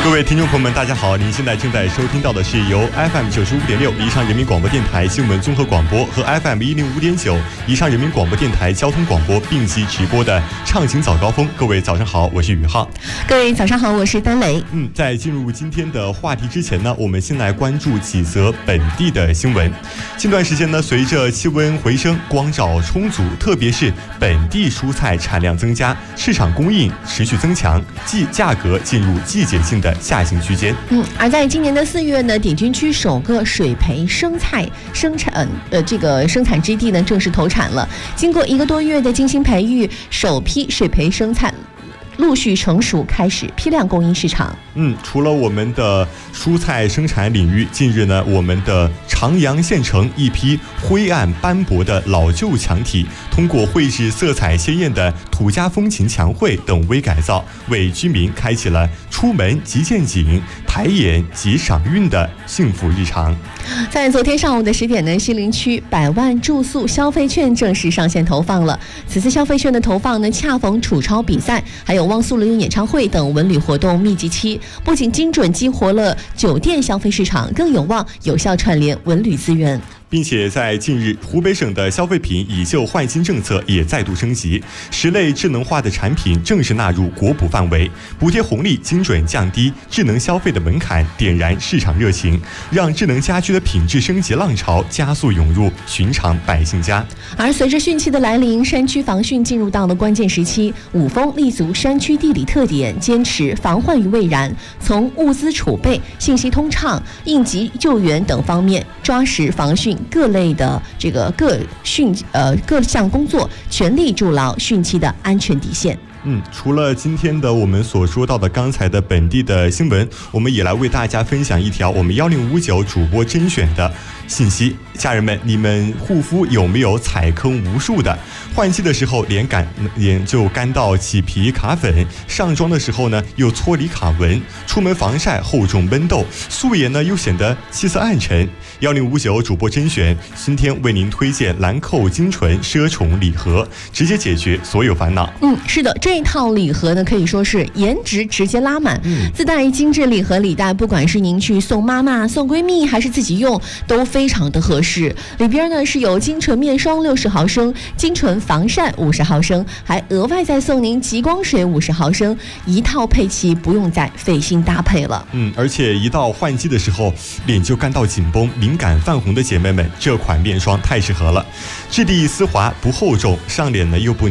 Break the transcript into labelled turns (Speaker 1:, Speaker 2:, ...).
Speaker 1: 各位听众朋友们，大家好！您现在正在收听到的是由 FM 95.6宜昌人民广播电台新闻综合广播和 FM 105.9宜昌人民广播电台交通广播并机直播的畅行早高峰。各位早上好，我是宇浩。
Speaker 2: 各位早上好，我是丹雷。
Speaker 1: 在进入今天的话题之前呢，我们先来关注几则本地的新闻。近段时间呢，随着气温回升，光照充足，特别是本地蔬菜产量增加，市场供应持续增强，价格进入季节性的下行区间。
Speaker 2: 而在今年的4月呢，鼎军区首个水培生产基地呢正式投产了。经过1个多月的精心培育，首批水培生产陆续成熟，开始批量供应市场。
Speaker 1: 除了我们的蔬菜生产领域，近日呢，我们的长阳县城一批灰暗斑驳的老旧墙体，通过绘制色彩鲜艳的土家风情墙绘等微改造，为居民开启了出门即见景、抬眼即赏韵的幸福日常。
Speaker 2: 在昨天上午的10点呢，西陵区100万住宿消费券正式上线投放了。此次消费券的投放呢，恰逢楚超比赛，还有汪苏泷演唱会等文旅活动密集期，不仅精准激活了酒店消费市场，更有望有效串联文旅资源。
Speaker 1: 并且在近日，湖北省的消费品以旧换新政策也再度升级，10类智能化的产品正式纳入国补范围，补贴红利精准降低智能消费的门槛，点燃市场热情，让智能家居的品质升级浪潮加速涌入寻常百姓家。
Speaker 2: 而随着汛期的来临，山区防汛进入到了关键时期，五峰立足山区地理特点，坚持防患于未然，从物资储备、信息通畅、应急救援等方面，抓实防汛各类的各项工作，全力筑牢汛期的安全底线。
Speaker 1: 除了今天的我们所说到的刚才的本地的新闻，我们也来为大家分享一条我们1059主播甄选的信息。家人们，你们护肤有没有踩坑无数的？换季的时候脸就干到起皮卡粉，上妆的时候呢又搓里卡纹，出门防晒厚重闷痘，素颜呢又显得气色暗沉。1059主播甄选今天为您推荐兰蔻精纯奢宠礼盒，直接解决所有烦恼。
Speaker 2: 是的，这一套礼盒呢可以说是颜值直接拉满，自带精致礼盒礼袋，不管是您去送妈妈、送闺蜜还是自己用，都非常的合适。里边呢是有精纯面霜60毫升、精纯防晒50毫升，还额外再送您极光水50毫升，一套配齐，不用再费心搭配了。
Speaker 1: 而且一到换季的时候，脸就干到紧绷、敏感泛红的姐妹们，这款面霜太适合了，质地丝滑不厚重，上脸呢又不